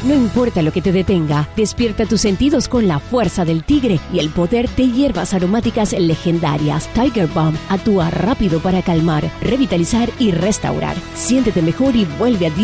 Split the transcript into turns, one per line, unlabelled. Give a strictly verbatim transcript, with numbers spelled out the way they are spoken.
No importa lo que te detenga, despierta tus sentidos con la fuerza del tigre y el poder de hierbas aromáticas legendarias. Tiger Balm actúa rápido para calmar, revitalizar y restaurar. Siéntete mejor y vuelve a